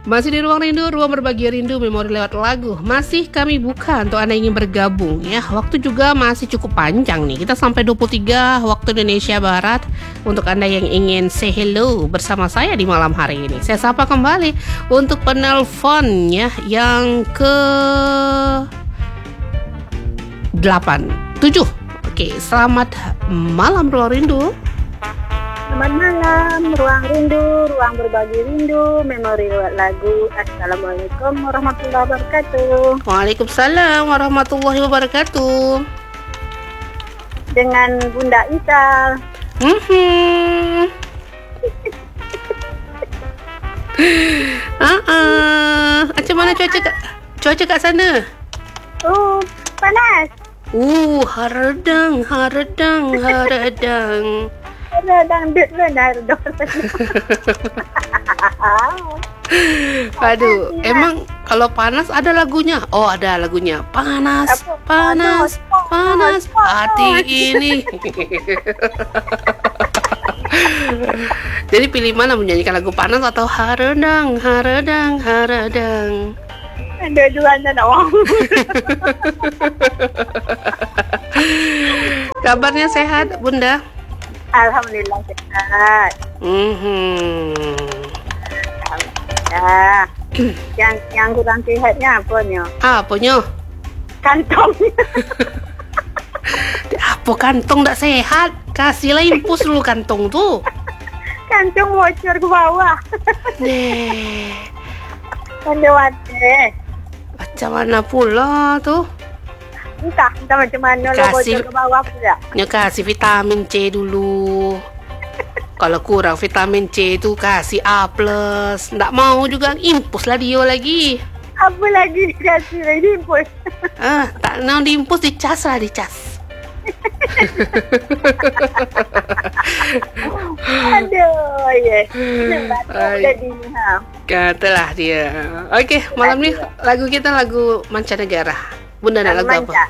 Masih di Ruang Rindu, ruang berbagi rindu, memori lewat lagu. Masih kami buka untuk Anda yang ingin bergabung ya. Waktu juga masih cukup panjang nih. Kita sampai 23 waktu Indonesia Barat. Untuk Anda yang ingin say hello bersama saya di malam hari ini. Saya sapa kembali untuk penelpon ya, yang ke 7. Oke, selamat malam Ruang Rindu. Selamat malam, Ruang Rindu, ruang berbagi rindu, memori lewat lagu. Assalamualaikum warahmatullahi wabarakatuh. Waalaikumsalam warahmatullahi wabarakatuh. Dengan Bunda Isal. Macam mana cuaca kat sana? Panas. Haredang. Dangdut benar dong. Aduh, emang kalau panas ada lagunya? Oh, ada lagunya. Panas hati ini. Jadi pilih mana, menyanyikan lagu panas atau haredang? Dua-duanya dong. Kabarnya sehat, Bunda? Alhamdulillah sehat. Alhamdulillah. Yang kurang sehatnya apanya? Apanya? Kantong. Apa kantong tak sehat? Kasihlah impus dulu kantong tuh. Kantong bocor ke bawah. Deh. Wate. Macam mana pula tuh? Entah macam mana lo bocor ke bawah pula. Kasih vitamin C dulu. Kalau kurang vitamin C itu kasih A+. Nggak mau juga impus lah dia lagi. Apa lagi dikasih lagi impus? Tak mau diimpus, dicas. Aduh, ya. Katalah dia. Oke, malam ni lagu kita lagu mancanegara. Bunda nak lagu apa?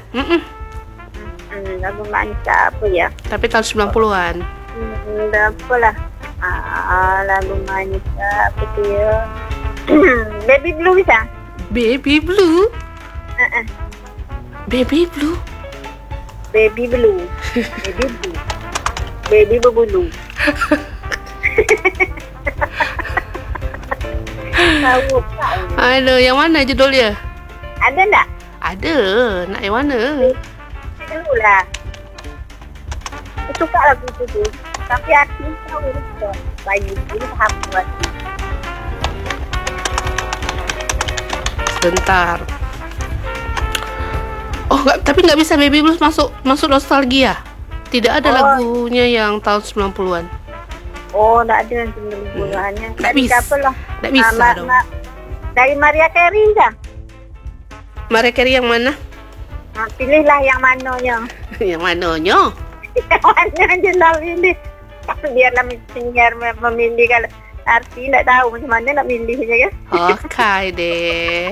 Lagu manca apa ya? Tapi tahun 90-an. Apa lah? Lagu manca apa tu ya? Baby Blue bisa? Baby Blue? Baby Blue? Baby Blue. Baby berbulu. Tahu tak? Aduh, yang mana judulnya? Ada tak? Ada. Nak yang mana? Dulu lah. Aku suka lagu tu. Tapi aku tahu tu. Bayi ini tahap buat. Sebentar. Oh, tapi nggak bisa Baby Blues masuk nostalgia. Tidak ada lagunya yang tahun 90-an. Oh, tak ada yang 90-an-nya. Tak bisa. Tak bisa dong. Dari Mariah Carey kan? Mariah Carey yang mana? Pilihlah yang mananya. Yang mananya? Yang mana je lah pilih. Biarlah penyiar memilih. Kalau arti tak tahu macam mana nak pilihnya kan? Okey deh.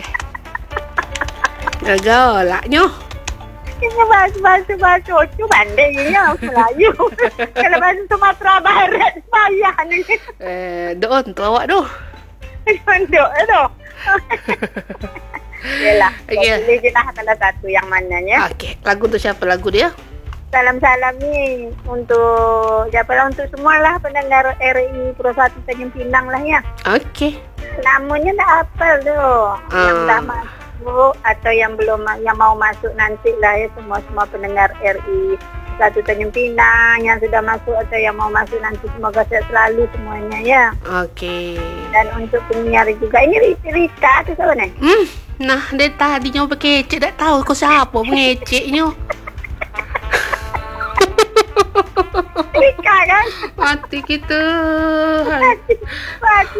Galaknya. Ini bahasa Ocu pandai ni Melayu. Kalau bahasa Sumatera Barat payah ni. Doon tu awak tu. Doon tu. Yalah. Pilih je lah salah satu yang mananya. Okey, lagu tu siapa lagu dia? Salam-salam ni untuk siapalah, untuk semualah pendengar RI Pro 1 Tanjung Pinang lah ya. Okey. Namanya tak hafal tu. Yang dah masuk atau yang belum, yang mau masuk nanti lah ya, semua pendengar RI 1 Tanjung Pinang yang sudah masuk atau yang mau masuk nanti, semoga sehat selalu semuanya ya. Okey. Dan untuk penyiar juga, ini Rita tu siapa ni? Nah, dia tadinya berkecek, tak tahu kau siapa mengeceknya. Rika kan? Hati kita. Hati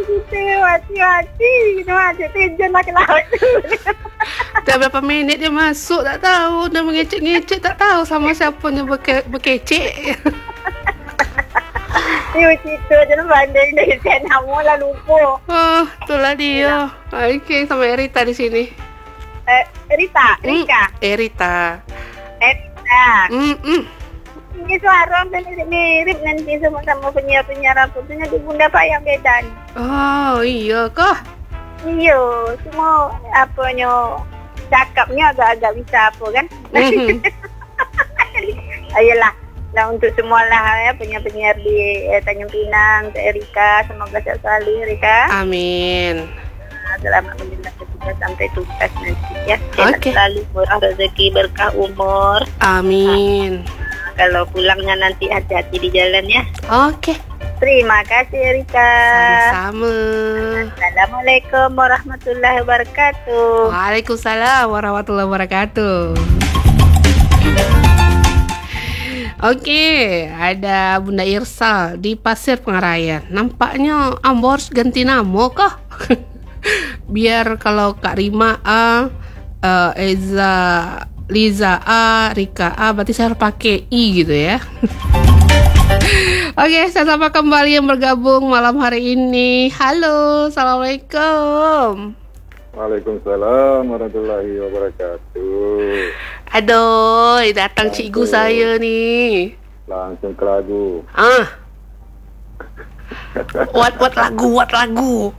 terjun lah ke laut tu. Dah berapa minit dia masuk, tak tahu. Dah mengecek-ngecek, tak tahu sama siapanya berkecek. You cerita je lah banding dari saya nama lah lupa. Itulah dia. Okey, sama Rita di sini. Rita? Rita. Ini suara mirip nanti sama penyiar-penyiar apa punya di Bunda Pak yang beda ni. Oh, iya kah? Iya, semua apanya cakapnya agak-agak bisa apa kan? Ayolah, lah untuk semua lah ya penyiar-penyiar di Tanjung Pinang, ke Erika, semoga sehat selalu Erika. Amin. Selamat menjalankan tugas sampai tuntas nanti ya. Sehat Oke. selalu, murah rezeki, berkah umur. Amin. Kalau pulangnya nanti hati-hati di jalan ya. Oke. Terima kasih Erika. Sama-sama. Assalamualaikum warahmatullahi wabarakatuh. Waalaikumsalam warahmatullahi wabarakatuh. Oke, ada Bunda Irsa di Pasir Pengarayan. Nampaknya Ambo harus ganti nama kah? Biar kalau Kak Rima A, Eza, Liza A, Rika A, berarti saya harus pakai I gitu ya. Oke, saya sapa kembali yang bergabung malam hari ini. Halo, assalamualaikum. Waalaikumsalam warahmatullahi wabarakatuh. Aduh, datang cikgu saya nih. Langsung ke lagu. What lagu.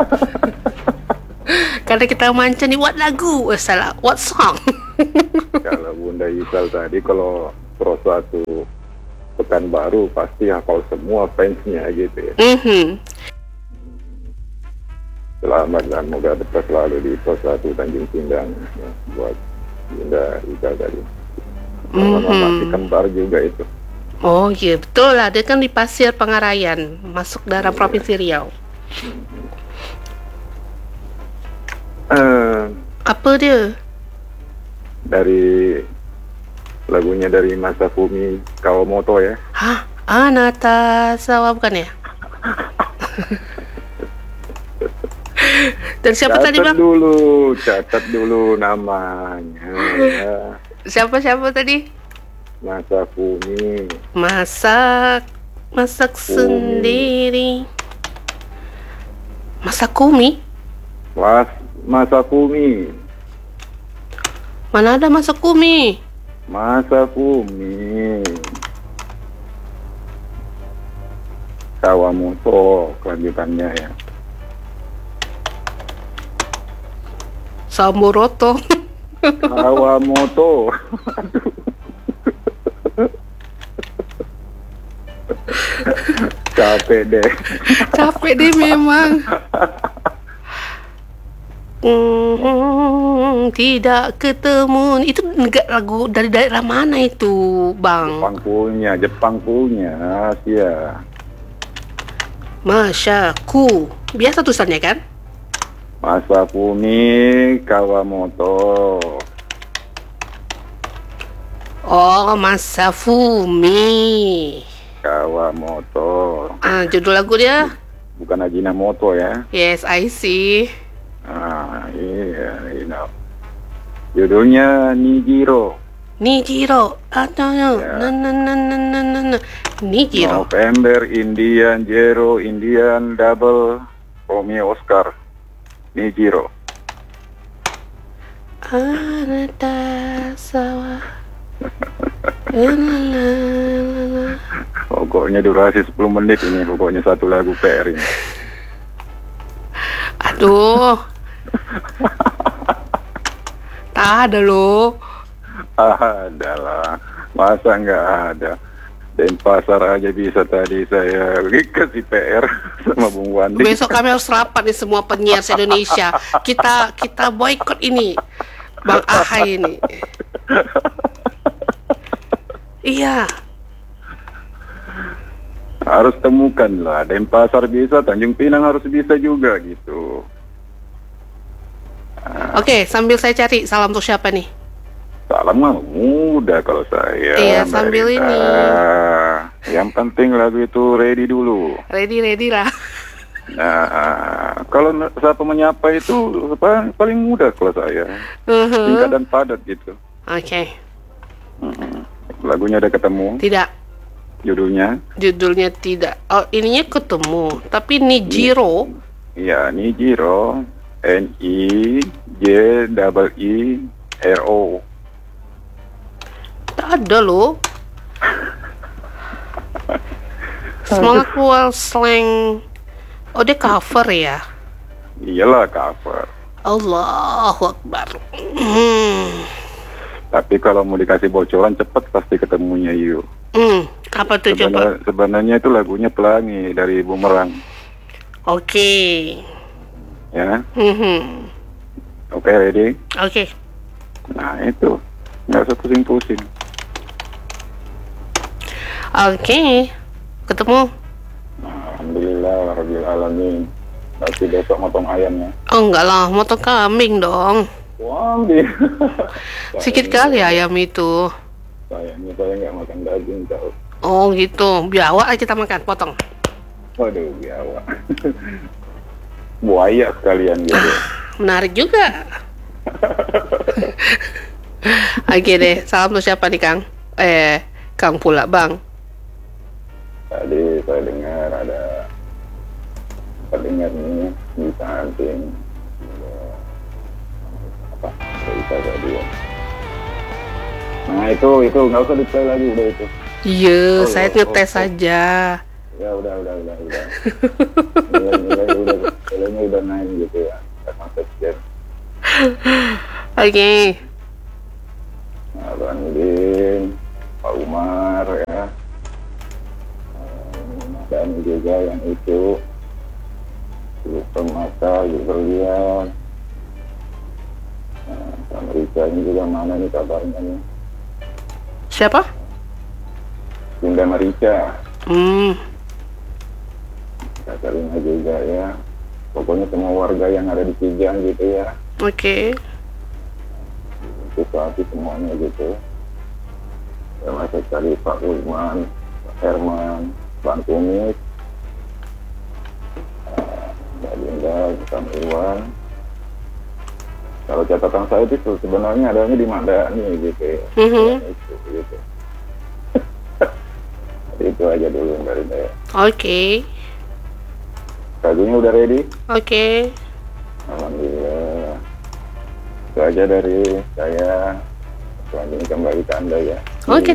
Karena kita manca nih, what lagu? Salah, what song? Kalau Bunda Isal tadi kalau Pro 1 Pekanbaru pasti hafal semua fansnya gitu ya. Selamat dan moga berkah selalu di Pro 1 Tanjung Pinang ya, buat Bunda Isal tadi. Masih kembar juga itu. Oh iya, betul lah. Dia kan di Pasir Pengarayan, masuk dalam Provinsi Riau. Apa dia? Dari lagunya dari Masafumi Kawamoto ya. Hah? Anata Sawa bukan ya? Dan siapa tadi bang? Catat dulu namanya ya. Siapa tadi? Masafumi. Masak sendiri. Masakumi? Masafumi. Mana ada Masakumi? Masafumi Kawamoto kelanjutannya ya. Samburoto. Kawamoto. Capek deh memang. Tidak ketemu. Itu lagu dari daerah mana itu, Bang? Jepang punya ya. Masyaku. Biasa tulisannya kan? Masafumi Kawamoto. Oh, Masafumi Kawamoto. Judul lagu dia? Bukan Ajinomoto ya. Yes, I see. Iya, judulnya Nijiro. Atau Nijiro. November Indian Zero Indian Double Romeo Oscar Nijiro. Anata Sawa. Pokoknya durasi 10 menit ini. Pokoknya satu lagu PR ini. Aduh. Tak ada loh. Ada lah. Masa nggak ada. Denpasar aja bisa tadi saya kasih PR sama Bung Wandi. Besok kami harus rapat nih semua penyiar se-Indonesia. Kita boykot ini. Bang Ahai ini. Iya. Harus temukan lah. Denpasar bisa, Tanjung Pinang harus bisa juga gitu. Oke, sambil saya cari salam untuk siapa nih? Salam mah mudah kalau saya. Iya, sambil Rita. ini. Yang penting lagu itu ready dulu. Ready lah. Nah, kalau siapa menyapa itu paling mudah kalau saya. Singkat dan padat gitu. Oke. Lagunya udah ketemu? Tidak. Judulnya tidak. Oh, ininya ketemu. Tapi Nijiro. Iya, Nijiro. Nijiro. Tak ada loh. Semangat keluar slang. Oh, dia cover ya? Iyalah cover. Allahu Akbar. Hmm. Tapi kalau mau dikasih bocoran cepet pasti ketemunya You. Apa tuh coba? Sebenarnya itu lagunya Pelangi dari Bumerang. Oke. Ya. Mhm. Oke, ready? Oke. Nah itu nggak usah pusing-pusing. Oke. Ketemu. Alhamdulillah, rabbil alamin. Tapi besok motong ayamnya. Oh enggak lah, motong kambing dong. Wah, Sedikit kali ayam itu. sayangnya saya nggak makan daging tahu. Oh gitu, biawak aja kita makan, potong. Waduh, biawak. Buaya sekalian gitu. Menarik juga. Oke deh, salam tuh siapa nih Kang? Kang pula Bang. Tadi saya dengar ada pendengar nih di samping apa bisa tadi ya. Nah itu nggak usah di-play lagi udah itu. Iya, saya ngetes saja. Ya udah. Nilainya udah naik gitu ya. Sampai sekian. Oke. Nah, Bang Udin, Pak Umar ya. Dan juga yang itu lupa mata berlian. Nah, sama Rika ini juga mana nih kabarnya nih? Siapa? Bunda Marica. Katarina juga ya. Pokoknya semua warga yang ada di Kijang gitu ya. Oke. Itu hati semuanya gitu. Termasuk tadi Pak Ulman, Pak Herman, Bang Tumis, Mbak Dinda, Kang Iwan. Kalau catatan saya itu sebenarnya adanya di Madani gitu ya. Itu gitu. Itu aja dulu dari saya. Oke. Lagunya udah ready? Oke. Alhamdulillah. Itu aja dari saya. Selanjutnya kembali ke Anda ya. Oke.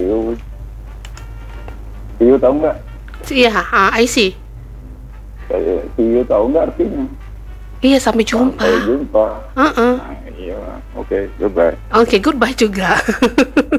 See you tahu nggak? Iya, I see. See you tahu nggak artinya? Iya, sampai jumpa. Sampai jumpa. Nah, iya. Oke, goodbye. Oke, goodbye juga.